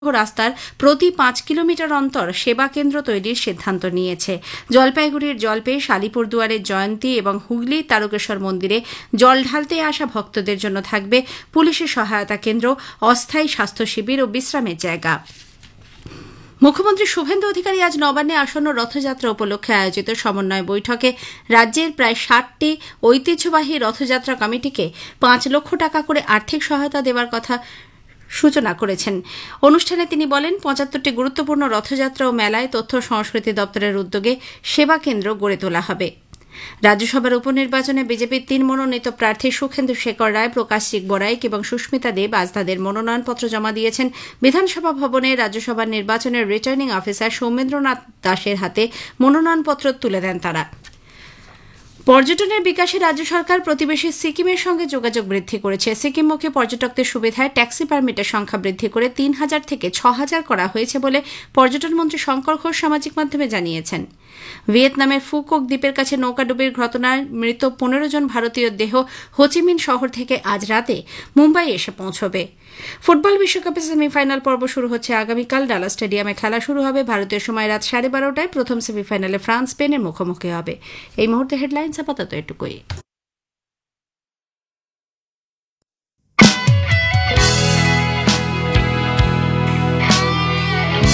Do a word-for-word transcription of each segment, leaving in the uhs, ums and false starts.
রাস্তার প্রতি পাঁচ কিলোমিটার অন্তর সেবা কেন্দ্র তৈরির সিদ্ধান্ত নিয়েছে। জলপাইগুড়ির জলপে শালিপুরদুয়ারের জয়ন্তী এবং হুগলির তারকেশ্বর মন্দিরে জল ঢালতে আসা ভক্তদের জন্য থাকবে পুলিশের সহায়তা কেন্দ্র, অস্থায়ী স্বাস্থ্য শিবির ও বিশ্রামের জায়গা। মুখ্যমন্ত্রী শুভেন্দু অধিকারী আজ নবান্নে আসন্ন রথযাত্রা উপলক্ষে আয়োজিত সমন্বয় বৈঠকে রাজ্যের প্রায় ষাটটি ঐতিহ্যবাহী রথযাত্রা কমিটিকে পাঁচ লক্ষ টাকা করে আর্থিক সহায়তা দেওয়ার কথা সূচনা করেছেন। অনুষ্ঠানে তিনি বলেন, পঁচাত্তরটি গুরুত্বপূর্ণ রথযাত্রা ও মেলায় তথ্য সংস্কৃতি দপ্তরের উদ্যোগে সেবা কেন্দ্র গড়ে তোলা হবে। রাজ্যসভার উপনির্বাচনে বিজেপির তিন মনোনীত প্রার্থী সুখেন্দু শেখর রায়, প্রকাশিক বড়াইক এবং সুস্মিতা দেব আজ তাদের মনোনয়নপত্র জমা দিয়েছেন। বিধানসভা ভবনে রাজ্যসভার নির্বাচনের রিটার্নিং অফিসার সৌমেন্দ্রনাথ দাসের হাতে মনোনয়নপত্র তুলে দেন তারা। পর্যটনের বিকাশে রাজ্য সরকার প্রতিবেশী সিকিমের সঙ্গে যোগাযোগ বৃদ্ধি করেছে। সিকিমমুখী পর্যটকদের সুবিধায় ট্যাক্সি পারমিটের সংখ্যা বৃদ্ধি করে তিন হাজার থেকে ছ হাজার করা হয়েছে বলে পর্যটন মন্ত্রী শঙ্কর ঘোষ সামাজিক মাধ্যমে জানিয়েছেন। ভিয়েতনামের ফুকক দ্বীপের কাছে নৌকাডুবির ঘটনায় মৃত পনেরো জন ভারতীয় দেহ হোচিমিন শহর থেকে আজ রাতে মুম্বাই এসে পৌঁছবে। ফুটবল বিশ্বকাপের সেমিফাইনাল পর্ব শুরু হচ্ছে আগামীকাল। ডালা স্টেডিয়ামে খেলা শুরু হবে ভারতীয় সময় রাত সাড়ে বারোটায়। প্রথম সেমিফাইনালে ফ্রান্স স্পেনের মুখোমুখি হবে। এই মুহূর্তে হেডলাইন্স আপাতত এটুকুই।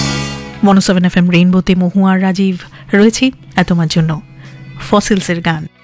মনোসেভেন এফ এম রেইনবোতে মহুয়ার রাজীব রয়েছি তোমার জন্য ফসিলসের গান।